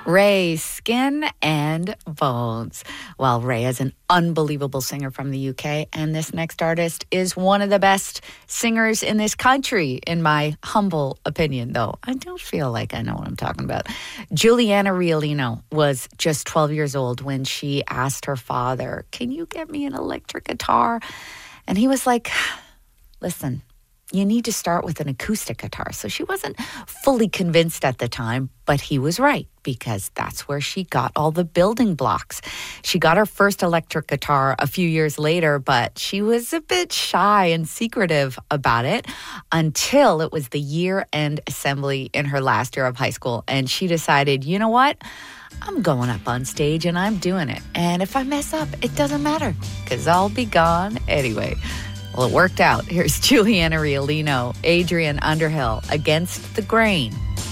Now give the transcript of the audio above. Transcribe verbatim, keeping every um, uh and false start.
Ray, Skin and Bones. Well, Ray is an unbelievable singer from the U K, and this next artist is one of the best singers in this country, in my humble opinion, though. I don't feel like I know what I'm talking about. Juliana Riolino was just twelve years old when she asked her father, "Can you get me an electric guitar?" And he was like, "Listen, you need to start with an acoustic guitar." So she wasn't fully convinced at the time, but he was right, because that's where she got all the building blocks. She got her first electric guitar a few years later, but she was a bit shy and secretive about it until it was the year-end assembly in her last year of high school. And she decided, you know what? I'm going up on stage and I'm doing it. And if I mess up, it doesn't matter, because I'll be gone anyway. Well, it worked out. Here's Juliana Riolino, Adrian Underhill, Against the Grain.